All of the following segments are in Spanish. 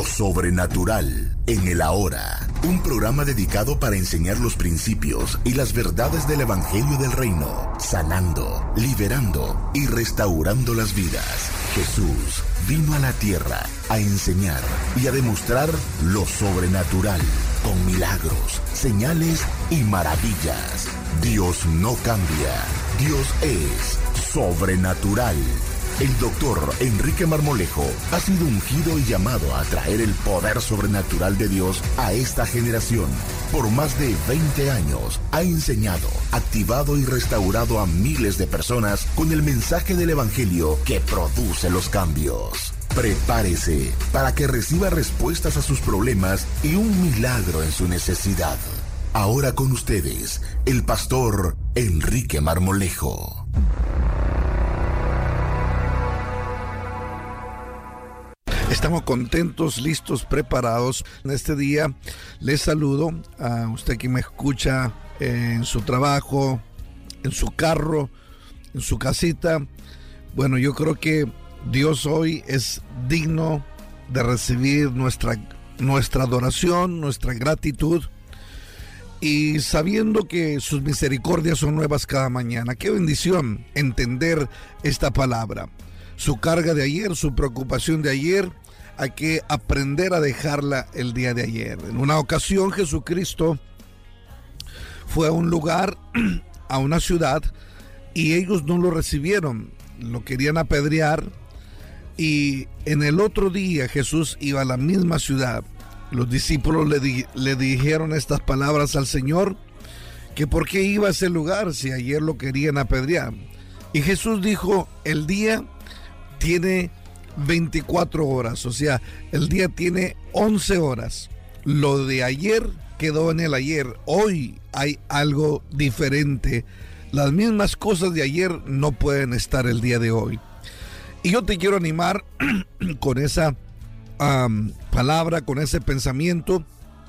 Lo sobrenatural en el ahora. Un programa dedicado para enseñar los principios y las verdades del Evangelio del Reino, sanando, liberando y restaurando las vidas. Jesús vino a la tierra a enseñar y a demostrar lo sobrenatural con milagros, señales y maravillas. Dios no cambia. Dios es sobrenatural. El doctor Enrique Marmolejo ha sido ungido y llamado a traer el poder sobrenatural de Dios a esta generación. Por más de 20 años ha enseñado, activado y restaurado a miles de personas con el mensaje del Evangelio que produce los cambios. Prepárese para que reciba respuestas a sus problemas y un milagro en su necesidad. Ahora con ustedes, el pastor Enrique Marmolejo. Estamos contentos, listos, preparados. En este día les saludo a usted que me escucha en su trabajo, en su carro, en su casita. Bueno, yo creo que Dios hoy es digno de recibir nuestra adoración, nuestra gratitud. Y sabiendo que sus misericordias son nuevas cada mañana. Qué bendición entender esta palabra. Su carga de ayer, su preocupación de ayer, hay que aprender a dejarla el día de ayer. En una ocasión Jesucristo fue a un lugar, a una ciudad, y ellos no lo recibieron, lo querían apedrear, y en el otro día Jesús iba a la misma ciudad. Los discípulos le dijeron estas palabras al Señor, que por qué iba a ese lugar si ayer lo querían apedrear. Y Jesús dijo, el día tiene 24 horas, o sea, el día tiene 11 horas. Lo de ayer quedó en el ayer. Hoy hay algo diferente. Las mismas cosas de ayer no pueden estar el día de hoy. Y yo te quiero animar con esa palabra, con ese pensamiento,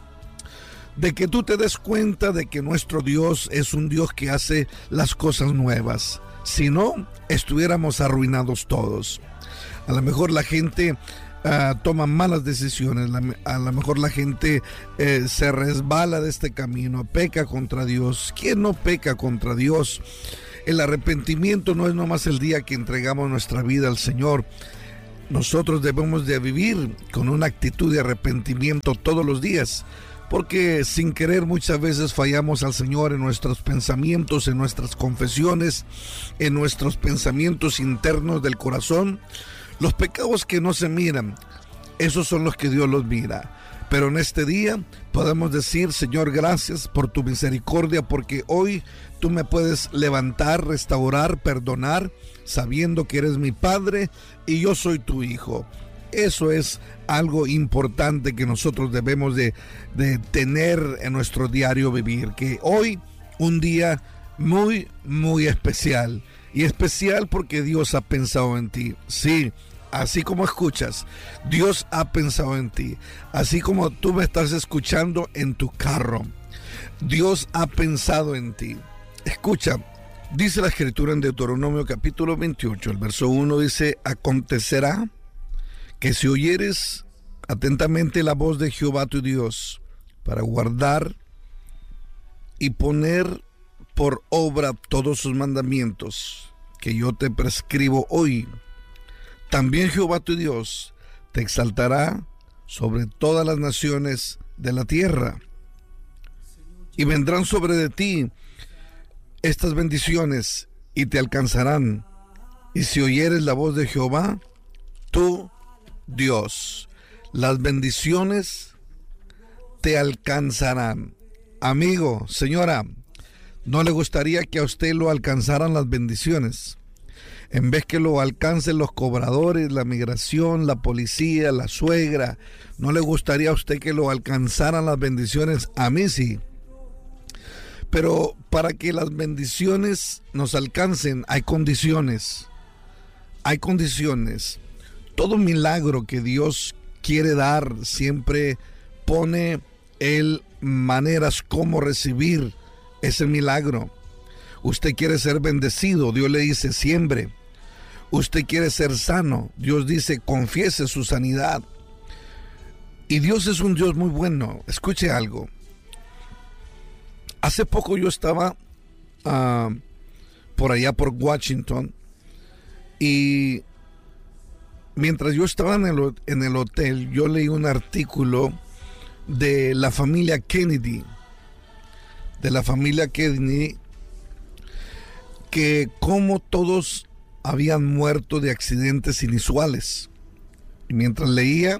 de que tú te des cuenta de que nuestro Dios es un Dios que hace las cosas nuevas. Si no, estuviéramos arruinados todos. A lo mejor la gente toma malas decisiones, a lo mejor la gente se resbala de este camino, peca contra Dios. ¿Quién no peca contra Dios? El arrepentimiento no es nomás el día que entregamos nuestra vida al Señor. Nosotros debemos de vivir con una actitud de arrepentimiento todos los días, porque sin querer muchas veces fallamos al Señor en nuestros pensamientos, en nuestras confesiones, en nuestros pensamientos internos del corazón. Los pecados que no se miran, esos son los que Dios los mira. Pero en este día podemos decir, Señor, gracias por tu misericordia, porque hoy tú me puedes levantar, restaurar, perdonar, sabiendo que eres mi Padre y yo soy tu Hijo. Eso es algo importante que nosotros debemos de tener en nuestro diario vivir, que hoy un día muy, muy especial. Y especial porque Dios ha pensado en ti. Sí, así como escuchas, Dios ha pensado en ti. Así como tú me estás escuchando en tu carro, Dios ha pensado en ti. Escucha, dice la Escritura en Deuteronomio capítulo 28, el verso 1 dice, acontecerá que si oyeres atentamente la voz de Jehová tu Dios, para guardar y poner por obra todos sus mandamientos que yo te prescribo hoy, también Jehová tu Dios te exaltará sobre todas las naciones de la tierra, y vendrán sobre de ti estas bendiciones y te alcanzarán, y si oyeres la voz de Jehová tu Dios, las bendiciones te alcanzarán. Amigo, señora, ¿no le gustaría que a usted lo alcanzaran las bendiciones? En vez que lo alcancen los cobradores, la migración, la policía, la suegra, ¿no le gustaría a usted que lo alcanzaran las bendiciones? A mí sí. Pero para que las bendiciones nos alcancen hay condiciones. Hay condiciones. Todo milagro que Dios quiere dar siempre pone Él maneras como recibir ese milagro. Usted quiere ser bendecido, Dios le dice siembre. Usted quiere ser sano, Dios dice confiese su sanidad. Y Dios es un Dios muy bueno. Escuche algo. Hace poco yo estaba por allá por Washington, y mientras yo estaba en el hotel, yo leí un artículo de la familia Kennedy. Que como todos habían muerto de accidentes inusuales. Y mientras leía,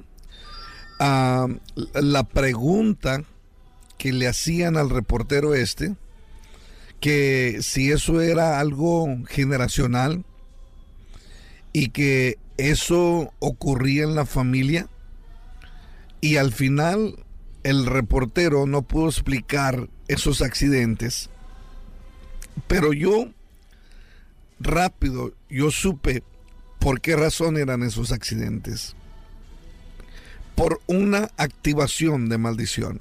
la pregunta que le hacían al reportero que si eso era algo generacional y que eso ocurría en la familia, y al final el reportero no pudo explicar esos accidentes, pero yo supe por qué razón eran esos accidentes: por una activación de maldición.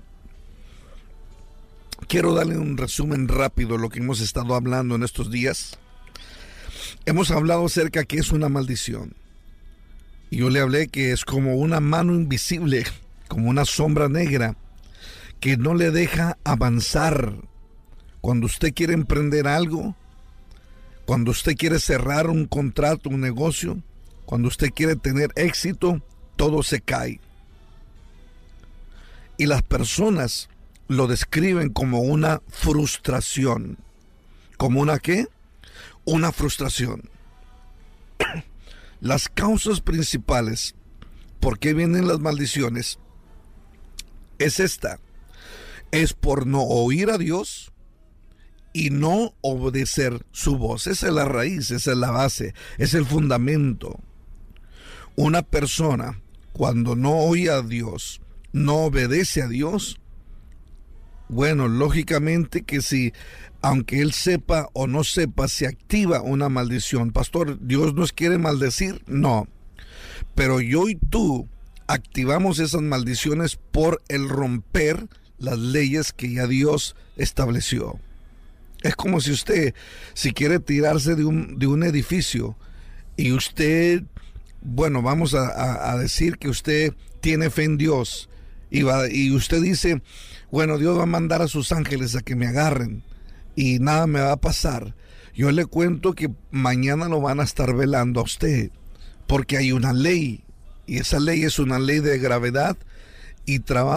Quiero darle un resumen rápido de lo que hemos estado hablando en estos días. Hemos hablado acerca de qué es una maldición. Y yo le hablé que es como una mano invisible, como una sombra negra, que no le deja avanzar. Cuando usted quiere emprender algo, cuando usted quiere cerrar un contrato, un negocio, cuando usted quiere tener éxito, todo se cae. Y las personas lo describen como una frustración. ¿Como una qué? Una frustración. Las causas principales por qué vienen las maldiciones es esta: es por no oír a Dios y no obedecer su voz. Esa es la raíz, esa es la base, es el fundamento. Una persona, cuando no oye a Dios, no obedece a Dios, bueno, lógicamente que si, aunque él sepa o no sepa, se activa una maldición. Pastor, ¿Dios nos quiere maldecir? No. Pero yo y tú activamos esas maldiciones por el romper las leyes que ya Dios estableció. Es como si usted, si quiere tirarse de un edificio, y usted, bueno, vamos a decir que usted tiene fe en Dios, y usted dice, bueno, Dios va a mandar a sus ángeles a que me agarren y nada me va a pasar. Yo le cuento que mañana lo van a estar velando a usted, porque hay una ley, y esa ley es una ley de gravedad y trabajo.